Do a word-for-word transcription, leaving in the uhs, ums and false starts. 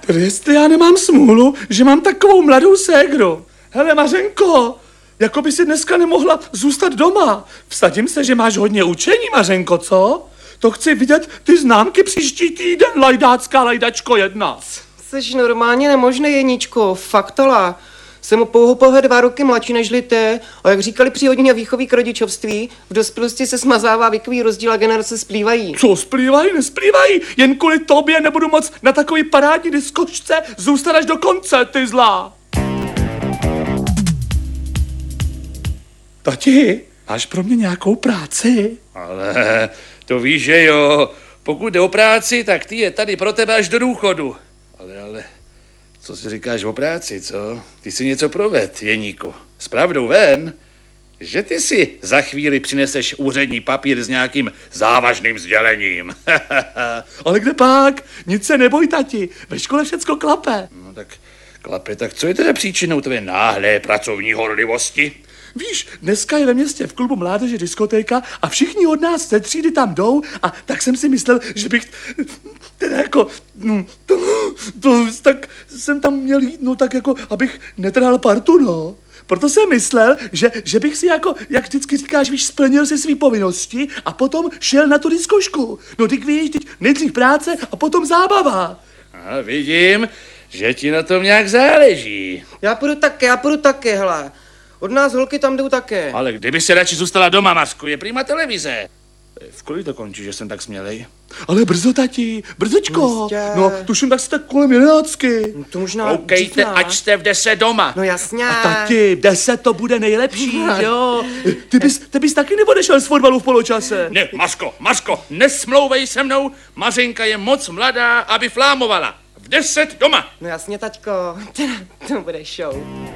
Jestli já nemám smůlu, že mám takovou mladou ségru. Hele, Mařenko, jako by si dneska nemohla zůstat doma. Vsadím se, že máš hodně učení, Mařenko, co? To chci vidět ty známky příští týden, lajdácká lajdačko jedna. Jseš normálně nemožný, Jeníčko, faktola. Jsem o pouhou pouhé dva roky mladší nežli ty, a jak říkali při hodině výchovy k rodičovství, v dospělosti se smazává věkový rozdíl a generace splývají. Co splývají, nesplývají, jen kvůli tobě nebudu moc na takový parádní diskošce zůstat až do konce, ty zlá. Tati, máš pro mě nějakou práci? Ale to víš, že jo, pokud jde o práci, tak ty je tady pro tebe až do důchodu. Ale, ale, co si říkáš o práci, co? Ty si něco proved, Jeníku. S pravdou ven, že ty si za chvíli přineseš úřední papír s nějakým závažným sdělením. Ale kde pak? Nic se neboj, tati, ve škole všecko klape. No tak klape, tak co je teda příčinou tvé náhlé pracovní horlivosti? Víš, dneska je ve městě v klubu mládeže diskotéka a všichni od nás ze třídy tam jdou a tak jsem si myslel, že bych teda jako, no, to, to, tak jsem tam měl jít, no tak jako, abych netrhal partu, no. Proto jsem myslel, že, že bych si jako, jak vždycky říkáš, víš, splnil si svý povinnosti a potom šel na tu diskošku. No ty víš, teď nejdřív práce a potom zábava. A vidím, že ti na tom nějak záleží. Já půjdu taky, já půjdu taky, hele. Od nás holky tam jdou také. Ale kdyby se radši zůstala doma, Masku, je prima televize. V kolik to končí, že jsem tak smělej? Ale brzo, tati, brzočko. Jistě. No, tuším tak si tak kolem jedenáctky. No, to možná Koukejte, ať jste v deset doma. No jasně. A tati, v deset to bude nejlepší, jo? Ty bys, ty bys taky neodešel z fotbalu v poločase. Ne, Masko, Masko, nesmlouvej se mnou, Mařenka je moc mladá, aby flámovala. V deset doma. No jasně, taťko, to bude show.